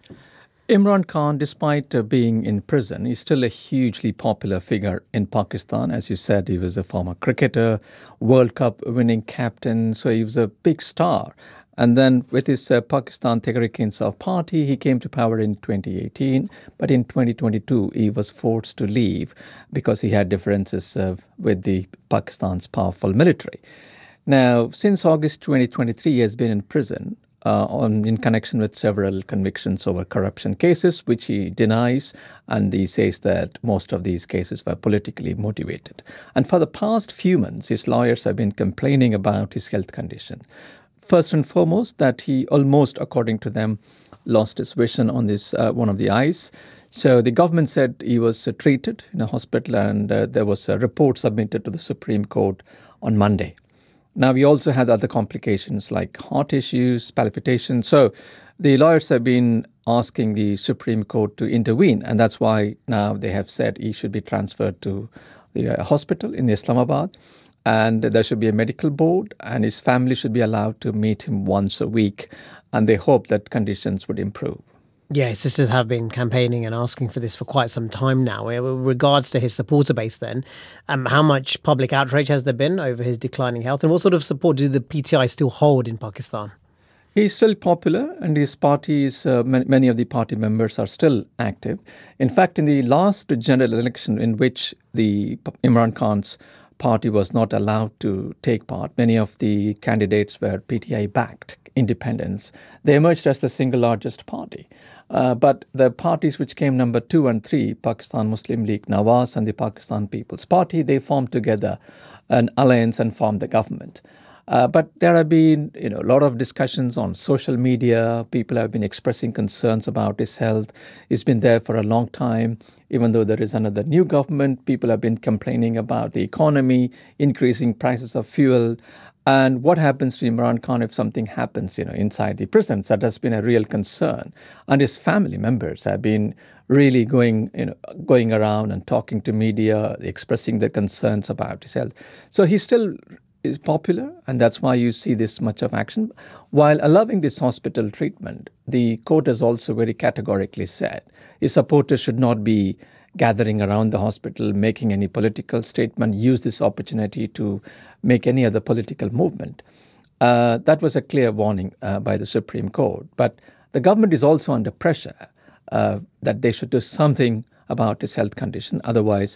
Imran Khan, despite uh, being in prison, is still a hugely popular figure in Pakistan. As you said, he was a former cricketer, World Cup winning captain, so he was a big star. And then with his uh, Pakistan Tehreek-e-Insaf party, he came to power in twenty eighteen. But in twenty twenty-two, he was forced to leave because he had differences uh, with the Pakistan's powerful military. Now, since August twenty twenty-three, he has been in prison uh, on, in connection with several convictions over corruption cases, which he denies. And he says that most of these cases were politically motivated. And for the past few months, his lawyers have been complaining about his health condition. First and foremost, that he almost, according to them, lost his vision on this uh, one of the eyes. So the government said he was uh, treated in a hospital, and uh, there was a report submitted to the Supreme Court on Monday. Now, we also had other complications like heart issues, palpitations. So the lawyers have been asking the Supreme Court to intervene, and that's why now they have said he should be transferred to the uh, hospital in Islamabad. And there should be a medical board, and his family should be allowed to meet him once a week. And they hope that conditions would improve. Yeah, his sisters have been campaigning and asking for this for quite some time now. With regards to his supporter base then, um, how much public outrage has there been over his declining health? And what sort of support do the P T I still hold in Pakistan? He's still popular, and his parties, uh, many of the party members are still active. In fact, in the last general election in which the Imran Khan's party was not allowed to take part, many of the candidates were P T I-backed independents. They emerged as the single largest party. Uh, but the parties which came number two and three, Pakistan Muslim League Nawaz and the Pakistan People's Party, they formed together an alliance and formed the government. Uh, but there have been, you know, a lot of discussions on social media. People have been expressing concerns about his health. He's been there for a long time. Even though there is another new government, people have been complaining about the economy, increasing prices of fuel. And what happens to Imran Khan if something happens, you know, inside the prisons? That has been a real concern. And his family members have been really going, you know, going around and talking to media, expressing their concerns about his health. So he's still is popular, and that's why you see this much of action. While allowing this hospital treatment, the court has also very categorically said his supporters should not be gathering around the hospital, making any political statement, use this opportunity to make any other political movement. Uh, that was a clear warning uh, by the Supreme Court. But the government is also under pressure uh, that they should do something about his health condition. Otherwise,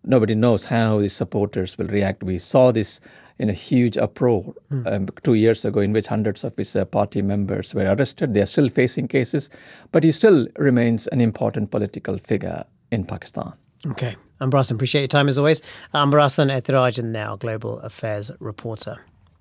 Nobody knows how the supporters will react. We saw this in a huge uproar mm. um, two years ago in which hundreds of his uh, party members were arrested. They are still facing cases, but he still remains an important political figure in Pakistan. Okay. Amber Hassan, appreciate your time as always. Amber Hassan, Ethirajan Now, Global Affairs reporter.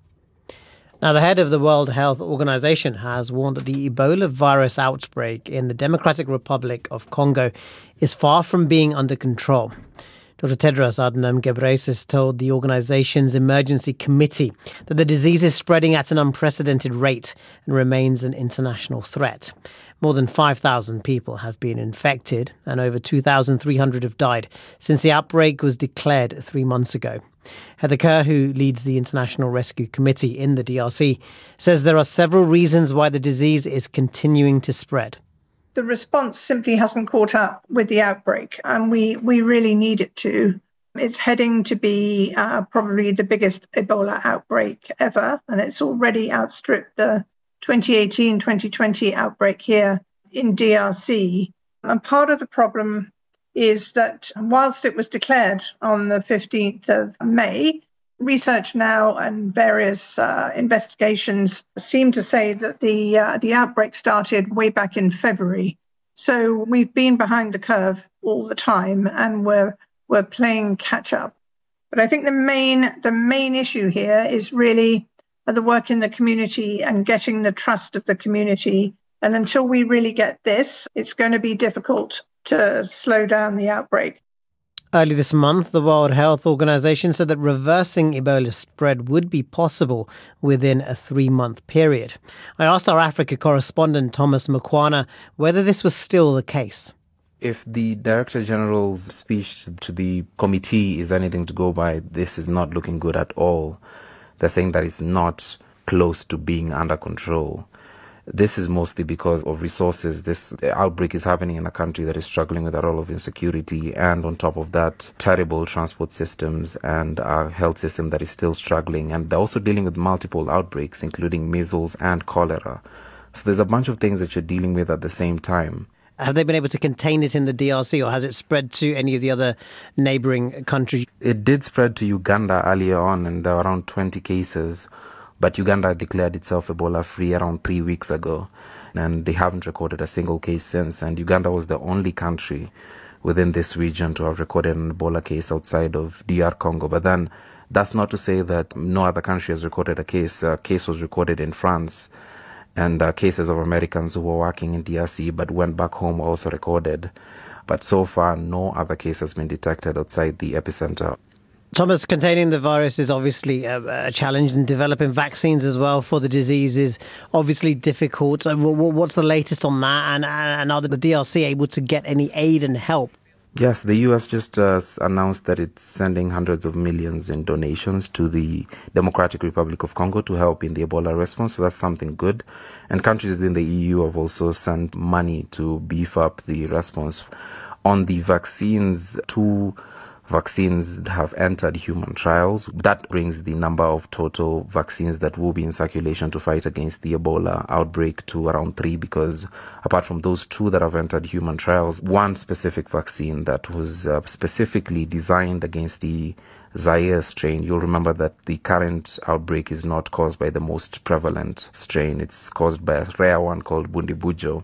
Now, the head of the World Health Organization has warned that the Ebola virus outbreak in the Democratic Republic of Congo is far from being under control. Doctor Tedros Adhanom Ghebreyesus told the organization's emergency committee that the disease is spreading at an unprecedented rate and remains an international threat. More than five thousand people have been infected and over two thousand three hundred have died since the outbreak was declared three months ago. Heather Kerr, who leads the International Rescue Committee in the D R C, says there are several reasons why the disease is continuing to spread. The response simply hasn't caught up with the outbreak, and we, we really need it to. It's heading to be uh, probably the biggest Ebola outbreak ever, and it's already outstripped the twenty eighteen twenty twenty outbreak here in D R C. And part of the problem is that whilst it was declared on the fifteenth of May, Research Now and various uh, investigations seem to say that the uh, the outbreak started way back in February. So we've been behind the curve all the time, and we're we're playing catch up. But I think the main the main issue here is really the work in the community and getting the trust of the community. And until we really get this, it's going to be difficult to slow down the outbreak. Early this month, the World Health Organization said that reversing Ebola spread would be possible within a three-month period. I asked our Africa correspondent Thomas Mukwana whether this was still the case. If the Director General's speech to the committee is anything to go by, this is not looking good at all. They're saying that it's not close to being under control. This is mostly because of resources. This outbreak is happening in a country that is struggling with a lot of insecurity, and on top of that, terrible transport systems and a health system that is still struggling. And they're also dealing with multiple outbreaks, including measles and cholera. So there's a bunch of things that you're dealing with at the same time. Have they been able to contain it in the D R C, or has it spread to any of the other neighbouring countries? It did spread to Uganda earlier on, and there were around twenty cases. But Uganda declared itself Ebola-free around three weeks ago, and they haven't recorded a single case since. And Uganda was the only country within this region to have recorded an Ebola case outside of D R Congo. But then that's not to say that no other country has recorded a case. A case was recorded in France, and uh, cases of Americans who were working in D R C but went back home were also recorded. But so far, no other case has been detected outside the epicenter. Thomas, containing the virus is obviously a, a challenge, and developing vaccines as well for the disease is obviously difficult. What's the latest on that, and, and are the D R C able to get any aid and help? Yes, the U S just uh, announced that it's sending hundreds of millions in donations to the Democratic Republic of Congo to help in the Ebola response, so that's something good. And countries within the E U have also sent money to beef up the response. On the vaccines, two vaccines have entered human trials. That brings the number of total vaccines that will be in circulation to fight against the Ebola outbreak to around three, because apart from those two that have entered human trials, one specific vaccine that was uh, specifically designed against the Zaire strain. You'll remember that the current outbreak is not caused by the most prevalent strain. It's caused by a rare one called Bundibujo.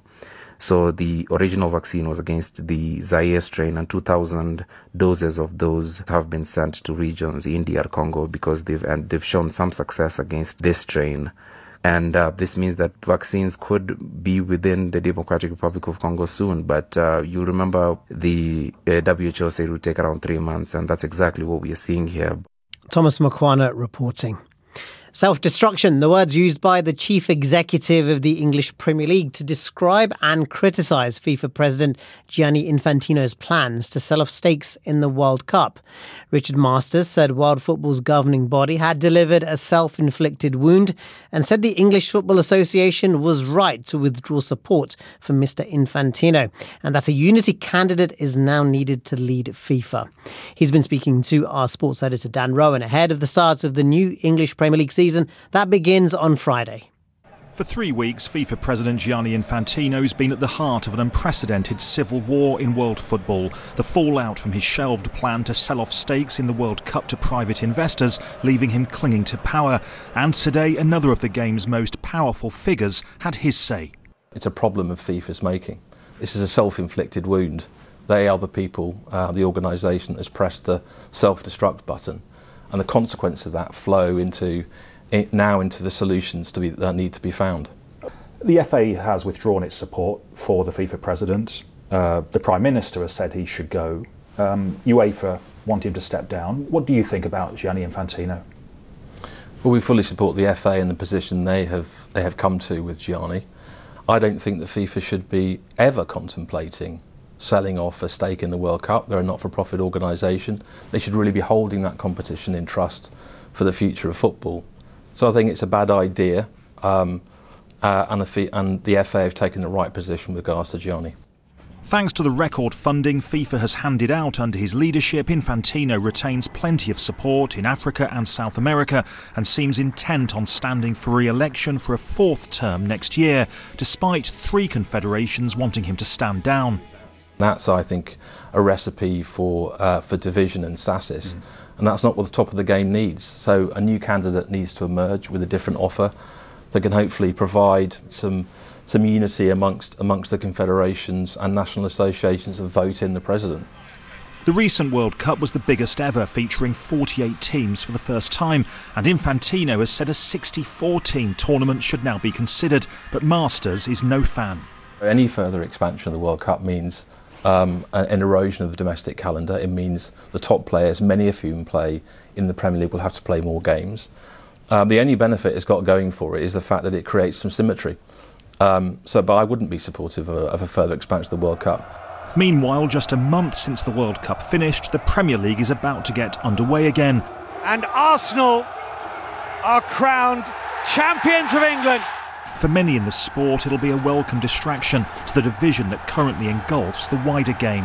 So the original vaccine was against the Zaire strain, and two thousand doses of those have been sent to regions in D R Congo because they've and they've shown some success against this strain. And uh, this means that vaccines could be within the Democratic Republic of Congo soon. But uh, you remember the uh, W H O said it would take around three months, and that's exactly what we are seeing here. Thomas Mukwana reporting. Self-destruction, the words used by the chief executive of the English Premier League to describe and criticise FIFA President Gianni Infantino's plans to sell off stakes in the World Cup. Richard Masters said world football's governing body had delivered a self-inflicted wound and said the English Football Association was right to withdraw support for Mister Infantino, and that a unity candidate is now needed to lead FIFA. He's been speaking to our sports editor Dan Rowan ahead of the start of the new English Premier League season that begins on Friday. For three weeks, FIFA President Gianni Infantino has been at the heart of an unprecedented civil war in world football. The fallout from his shelved plan to sell off stakes in the World Cup to private investors, leaving him clinging to power. And today, another of the game's most powerful figures had his say. It's a problem of FIFA's making. This is a self-inflicted wound. They are the people, uh, the organisation that's pressed the self-destruct button. And the consequence of that flow into It now into the solutions to be, that need to be found. The F A has withdrawn its support for the FIFA president. Uh, the Prime Minister has said he should go. Um, UEFA want him to step down. What do you think about Gianni Infantino? Well, we fully support the F A and the position they have they have come to with Gianni. I don't think that FIFA should be ever contemplating selling off a stake in the World Cup. They're a not-for-profit organisation. They should really be holding that competition in trust for the future of football. So I think it's a bad idea, um, uh, and, the, and the F A have taken the right position with regards to Gianni. Thanks to the record funding FIFA has handed out under his leadership, Infantino retains plenty of support in Africa and South America and seems intent on standing for re-election for a fourth term next year, despite three confederations wanting him to stand down. That's, I think, a recipe for uh, for division and stasis. Mm. And that's not what the top of the game needs. So a new candidate needs to emerge with a different offer that can hopefully provide some some unity amongst amongst the confederations and national associations and vote in the president. The recent World Cup was the biggest ever, featuring forty-eight teams for the first time, and Infantino has said a sixty-four team tournament should now be considered, but Masters is no fan. Any further expansion of the World Cup means Um, an erosion of the domestic calendar. It means the top players, many of whom play in the Premier League, will have to play more games. Um, the only benefit it's got going for it is the fact that it creates some symmetry. Um, so, but I wouldn't be supportive of a, of a further expansion of the World Cup. Meanwhile, just a month since the World Cup finished, the Premier League is about to get underway again. And Arsenal are crowned champions of England. For many in the sport, it'll be a welcome distraction to the division that currently engulfs the wider game.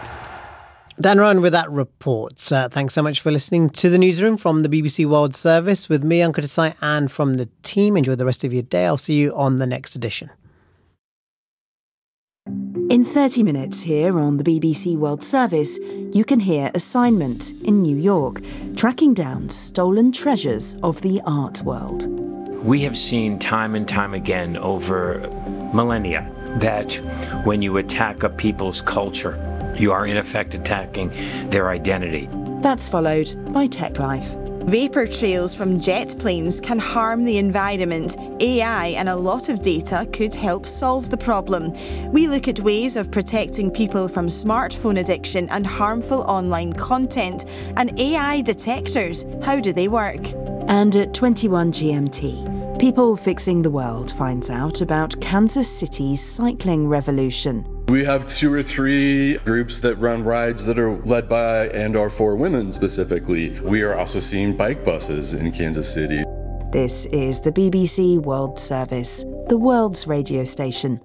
Dan Rowan with that report. Uh, thanks so much for listening to the newsroom from the B B C World Service with me, Ankur Desai, and from the team. Enjoy the rest of your day. I'll see you on the next edition. In thirty minutes here on the B B C World Service, you can hear Assignment in New York, tracking down stolen treasures of the art world. We have seen time and time again over millennia that when you attack a people's culture, you are in effect attacking their identity. That's followed by Tech Life. Vapour trails from jet planes can harm the environment. A I and a lot of data could help solve the problem. We look at ways of protecting people from smartphone addiction and harmful online content. And A I detectors, how do they work? And at twenty-one G M T, People Fixing the World finds out about Kansas City's cycling revolution. We have two or three groups that run rides that are led by and are for women specifically. We are also seeing bike buses in Kansas City. This is the B B C World Service, the world's radio station.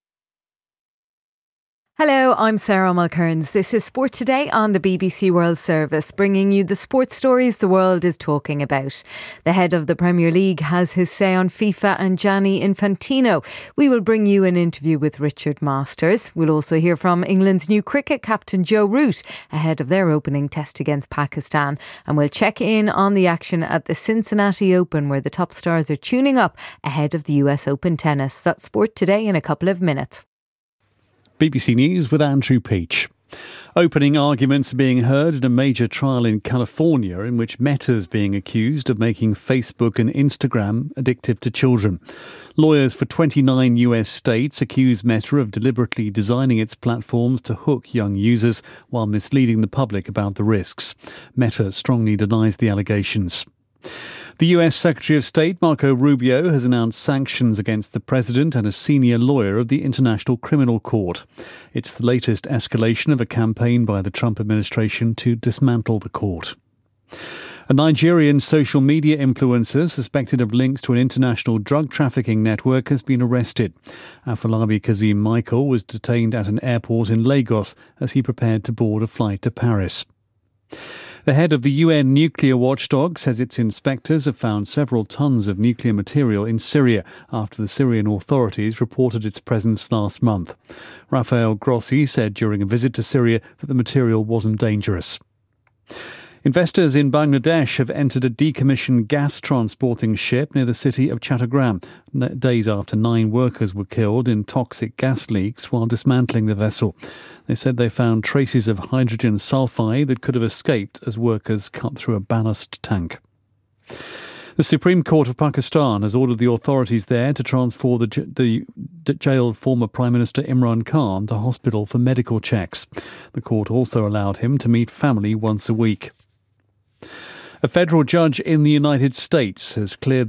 Hello, I'm Sarah Mulkerns. This is Sport Today on the B B C World Service, bringing you the sports stories the world is talking about. The head of the Premier League has his say on FIFA and Gianni Infantino. We will bring you an interview with Richard Masters. We'll also hear from England's new cricket captain Joe Root ahead of their opening test against Pakistan. And we'll check in on the action at the Cincinnati Open, where the top stars are tuning up ahead of the U S Open tennis. That's Sport Today in a couple of minutes. B B C News with Andrew Peach. Opening arguments are being heard in a major trial in California in which Meta is being accused of making Facebook and Instagram addictive to children. Lawyers for twenty-nine U S states accuse Meta of deliberately designing its platforms to hook young users while misleading the public about the risks. Meta strongly denies the allegations. The U S Secretary of State, Marco Rubio, has announced sanctions against the president and a senior lawyer of the International Criminal Court. It's the latest escalation of a campaign by the Trump administration to dismantle the court. A Nigerian social media influencer suspected of links to an international drug trafficking network has been arrested. Afolabi Kazim Michael was detained at an airport in Lagos as he prepared to board a flight to Paris. The head of the U N nuclear watchdog says its inspectors have found several tons of nuclear material in Syria after the Syrian authorities reported its presence last month. Rafael Grossi said during a visit to Syria that the material wasn't dangerous. Investors in Bangladesh have entered a decommissioned gas transporting ship near the city of Chattogram, days after nine workers were killed in toxic gas leaks while dismantling the vessel. They said they found traces of hydrogen sulfide that could have escaped as workers cut through a ballast tank. The Supreme Court of Pakistan has ordered the authorities there to transfer the, the, the jailed former Prime Minister Imran Khan to hospital for medical checks. The court also allowed him to meet family once a week. A federal judge in the United States has cleared